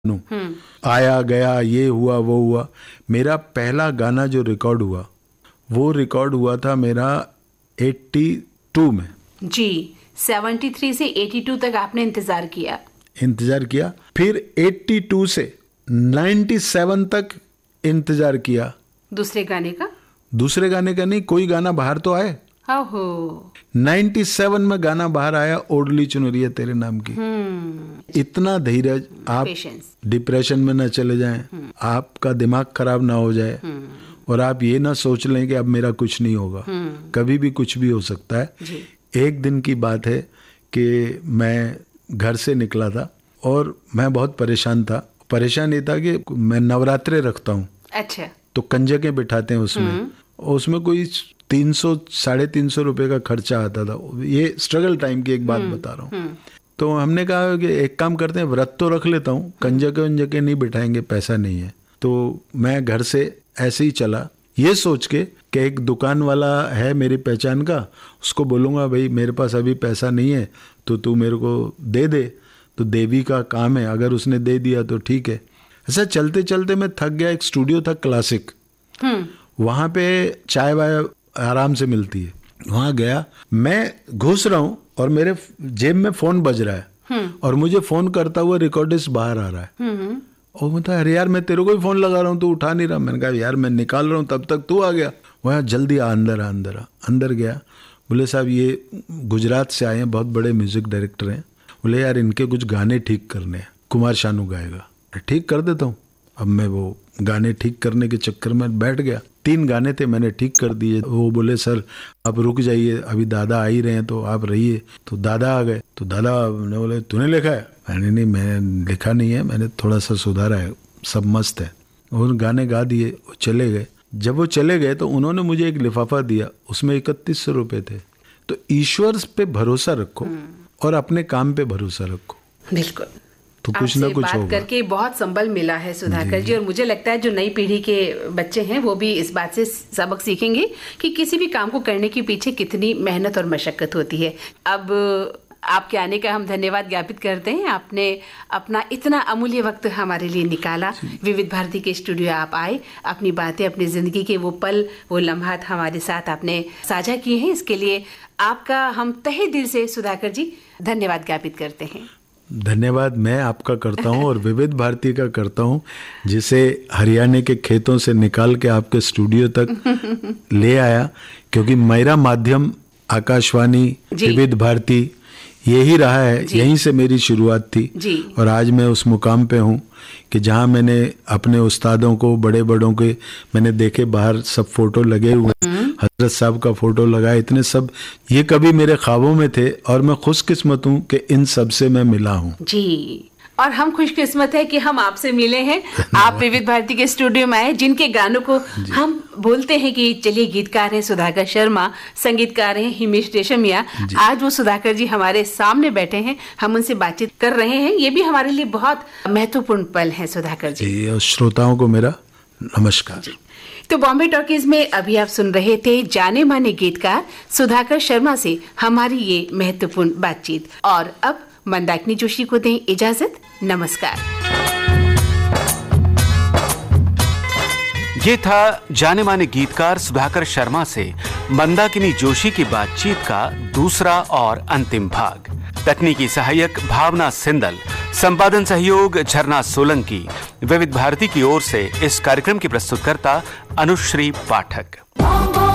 आया गया, ये हुआ वो हुआ। मेरा पहला गाना जो रिकॉर्ड हुआ वो रिकॉर्ड हुआ था मेरा 82 में जी। 73 से 82 तक आपने इंतजार किया। फिर 82 से 97 तक इंतजार किया। दूसरे गाने का नहीं, कोई गाना बाहर तो आए। 97 में गाना बाहर आया, ओढ़ली चुनरिया तेरे नाम की। इतना धीरज, आप डिप्रेशन में न चले जाएं, आपका दिमाग खराब ना हो जाए और आप ये ना सोच लें कि अब मेरा कुछ नहीं होगा। कभी भी कुछ भी हो सकता है। एक दिन की बात है कि मैं घर से निकला था और मैं बहुत परेशान था। परेशान ये था कि मैं नवरात्रे रखता हूँ। अच्छा। तो कंजकें बिठाते हैं उसमें कोई 300-350 रुपए का खर्चा आता था। ये स्ट्रगल टाइम की एक बात बता रहा हूँ। तो हमने कहा कि एक काम करते हैं, व्रत तो रख लेता हूँ, कंजके नहीं बिठाएंगे, पैसा नहीं है। तो मैं घर से ऐसे ही चला ये सोच के कि एक दुकान वाला है मेरी पहचान का, उसको बोलूँगा भाई मेरे पास अभी पैसा नहीं है तो तू मेरे को दे दे। तो देवी का काम है, अगर उसने दे दिया तो ठीक है। ऐसा चलते चलते मैं थक गया। एक स्टूडियो था क्लासिक, वहाँ पे चाय वाय आराम से मिलती है। वहाँ गया, मैं घुस रहा हूँ और मेरे जेब में फोन बज रहा है और मुझे फोन करता हुआ रिकॉर्डिस्ट बाहर आ रहा है। और मैं अरे यार मैं तेरे को ही फोन लगा रहा हूँ, तू उठा नहीं रहा। मैंने कहा यार मैं निकाल रहा हूँ, तब तक तू आ गया। वहाँ जल्दी आ, अंदर गया। बोले साहब ये गुजरात से आए हैं, बहुत बड़े म्यूजिक डायरेक्टर हैं। बोले यार इनके कुछ गाने ठीक करने हैं, कुमार शानू गाएगा। ठीक कर देता हूँ। अब मैं वो गाने ठीक करने के चक्कर में बैठ गया। 3 गाने थे, मैंने ठीक कर दिए। वो बोले सर आप रुक जाइए, अभी दादा आ ही रहे हैं तो आप रहिए। तो दादा आ गए। तो दादा ने बोले तूने लिखा है? मैंने नहीं, मैंने लिखा नहीं है, मैंने थोड़ा सा सुधारा है, सब मस्त है। उन गाने गा दिए, वो चले गए। जब वो चले गए तो उन्होंने मुझे एक लिफाफा दिया, उसमें 3100 रुपये थे। तो ईश्वर पे भरोसा रखो और अपने काम पे भरोसा रखो। बिल्कुल। तो कुछ ना कुछ होगा। करके बहुत संबल मिला है सुधाकर जी। और मुझे लगता है जो नई पीढ़ी के बच्चे हैं वो भी इस बात से सबक सीखेंगे कि किसी भी काम को करने के पीछे कितनी मेहनत और मशक्कत होती है। अब आपके आने का हम धन्यवाद ज्ञापित करते हैं। आपने अपना इतना अमूल्य वक्त हमारे लिए निकाला, विविध भारती के स्टूडियो आप आए, अपनी बातें, अपनी जिंदगी के वो पल, वो लम्हात हमारे साथ आपने साझा किए हैं। इसके लिए आपका हम तहे दिल से सुधाकर जी धन्यवाद ज्ञापित करते हैं। धन्यवाद मैं आपका करता हूँ और विविध भारती का करता हूँ, जिसे हरियाणा के खेतों से निकाल के आपके स्टूडियो तक ले आया। क्योंकि मेरा माध्यम आकाशवाणी, विविध भारती यही रहा है, यहीं से मेरी शुरुआत थी। और आज मैं उस मुकाम पे हूँ कि जहाँ मैंने अपने उस्तादों को, बड़े बड़ों के मैंने देखे, बाहर सब फोटो लगे हुए, हजरत साहब का फोटो लगा, इतने सब ये कभी मेरे ख्वाबों में थे। और मैं खुशकिस्मत हूँ कि इन सब से मैं मिला हूँ जी। और हम खुशकिस्मत है कि हम आपसे मिले हैं। आप विविध भारती के स्टूडियो में आए, जिनके गानों को हम बोलते हैं कि चलिए गीतकार हैं सुधाकर शर्मा, संगीतकार हैं हिमेश रेशमिया। आज वो सुधाकर जी हमारे सामने बैठे हैं, हम उनसे बातचीत कर रहे हैं। ये भी हमारे लिए बहुत महत्वपूर्ण पल है सुधाकर जी। और श्रोताओं को मेरा नमस्कार। तो बॉम्बे टॉकीज में अभी आप सुन रहे थे जाने माने गीतकार सुधाकर शर्मा से हमारी ये महत्वपूर्ण बातचीत। और अब मंदाकिनी जोशी को दें इजाजत। नमस्कार। ये था जाने माने गीतकार सुधाकर शर्मा से मंदाकिनी जोशी की बातचीत का दूसरा और अंतिम भाग। तकनीकी सहायक भावना सिंदल, संपादन सहयोग झरना सोलंकी। विविध भारती की ओर से इस कार्यक्रम की प्रस्तुतकर्ता अनुश्री पाठक।